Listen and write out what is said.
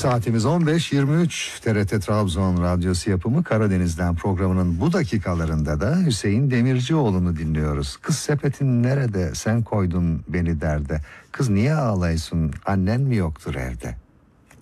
Saatimiz 15.23. TRT Trabzon Radyosu yapımı Karadeniz'den programının bu dakikalarında da Hüseyin Demircioğlu'nu dinliyoruz. Kız sepetin nerede, sen koydun beni derde. Kız niye ağlaysın, annen mi yoktur evde?